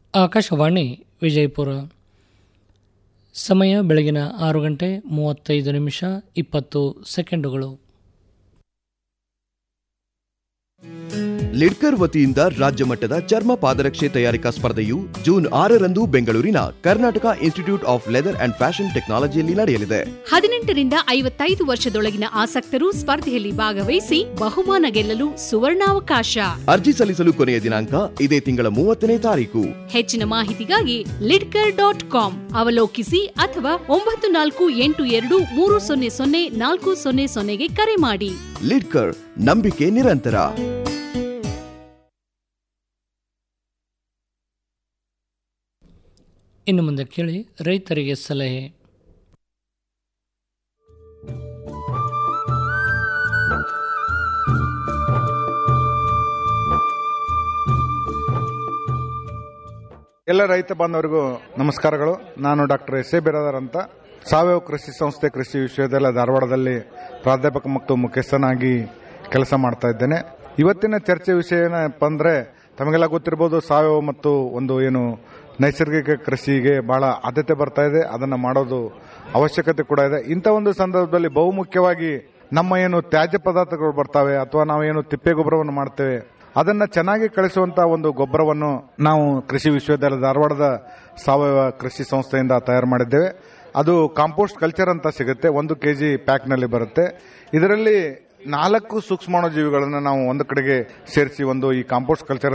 ಆಕಾಶವಾಣಿ ವಿಜಯಪುರ. ಸಮಯ ಬೆಳಗಿನ 6:35 ಲಿಡ್ಕರ್ ವತಿಯಿಂದ ರಾಜ್ಯ ಮಟ್ಟದ ಚರ್ಮ ಪಾದರಕ್ಷೆ ತಯಾರಿಕಾ ಸ್ಪರ್ಧೆಯು ಜೂನ್ 6ರಂದು ಬೆಂಗಳೂರಿನ Karnataka institute of leather and fashion ಟೆಕ್ನಾಲಜಿಯಲ್ಲಿ ನಡೆಯಲಿದೆ. 18 ರಿಂದ 55 ವರ್ಷದೊಳಗಿನ ಆಸಕ್ತರು ಸ್ಪರ್ಧೆಯಲ್ಲಿ ಭಾಗವಹಿಸಿ ಬಹುಮಾನ ಗೆಲ್ಲಲು ಸುವರ್ಣಾವಕಾಶ. ಅರ್ಜಿ ಸಲ್ಲಿಸಲು ಕೊನೆಯ ದಿನಾಂಕ ಇದೇ ತಿಂಗಳ 30ನೇ ತಾರೀಕು. ಹೆಚ್ಚಿನ ಮಾಹಿತಿಗಾಗಿ lidkar.com ಅವಲೋಕಿಸಿ ಅಥವಾ 9482300400ಗೆ ಕರೆ ಮಾಡಿ. ಲಿಡ್ಕರ್, ನಂಬಿಕೆ ನಿರಂತರ. ಇನ್ನು ಮುಂದೆ ಕೇಳಿ ರೈತರಿಗೆ ಸಲಹೆ. ಎಲ್ಲ ರೈತ ಬಾಂಧವರಿಗೂ ನಮಸ್ಕಾರಗಳು. ನಾನು ಡಾಕ್ಟರ್ ಎಸ್ ಎ ಬಿರಾದರ್ ಅಂತ, ಸಾವಯವ ಕೃಷಿ ಸಂಸ್ಥೆ ಕೃಷಿ ವಿಶ್ವವಿದ್ಯಾಲಯ ಧಾರವಾಡದಲ್ಲಿ ಪ್ರಾಧ್ಯಾಪಕ ಮತ್ತು ಮುಖ್ಯಸ್ಥನಾಗಿ ಕೆಲಸ ಮಾಡ್ತಾ ಇದ್ದೇನೆ. ಇವತ್ತಿನ ಚರ್ಚೆ ವಿಷಯ ಏನಪ್ಪ ಅಂದರೆ, ತಮಗೆಲ್ಲ ಗೊತ್ತಿರ್ಬೋದು, ಸಾವಯವ ಮತ್ತು ಏನು ನೈಸರ್ಗಿಕ ಕೃಷಿಗೆ ಬಹಳ ಆದ್ಯತೆ ಬರ್ತಾ ಇದೆ. ಅದನ್ನು ಮಾಡೋದು ಅವಶ್ಯಕತೆ ಕೂಡ ಇದೆ. ಇಂಥ ಒಂದು ಸಂದರ್ಭದಲ್ಲಿ ಬಹುಮುಖ್ಯವಾಗಿ ನಮ್ಮ ಏನು ತ್ಯಾಜ್ಯ ಪದಾರ್ಥಗಳು ಬರ್ತವೆ ಅಥವಾ ನಾವೇನು ತಿಪ್ಪೆ ಗೊಬ್ಬರವನ್ನು ಮಾಡ್ತೇವೆ, ಅದನ್ನ ಚೆನ್ನಾಗಿ ಕಳಿಸುವಂತಹ ಒಂದು ಗೊಬ್ಬರವನ್ನು ನಾವು ಕೃಷಿ ವಿಶ್ವವಿದ್ಯಾಲಯ ಧಾರವಾಡದ ಸಾವಯವ ಕೃಷಿ ಸಂಸ್ಥೆಯಿಂದ ತಯಾರು ಮಾಡಿದ್ದೇವೆ. ಅದು ಕಾಂಪೋಸ್ಟ್ ಕಲ್ಚರ್ ಅಂತ ಸಿಗುತ್ತೆ. 1 kg ಪ್ಯಾಕ್ನಲ್ಲಿ ಬರುತ್ತೆ. ಇದರಲ್ಲಿ 4 ಸೂಕ್ಷ್ಮಾಣುಜೀವಿಗಳನ್ನು ನಾವು ಒಂದು ಕಡೆಗೆ ಸೇರಿಸಿ ಈ ಕಾಂಪೋಸ್ಟ್ ಕಲ್ಚರ್